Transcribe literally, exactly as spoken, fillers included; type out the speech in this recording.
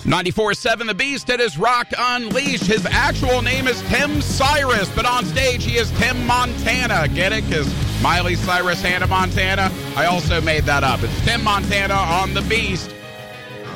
ninety-four point seven The Beast, it is Rock Unleashed. His actual name is Tim Cyrus, but on stage he is Tim Montana. Get it? Because Miley Cyrus, Hannah Montana? I also made that up. It's Tim Montana on The Beast.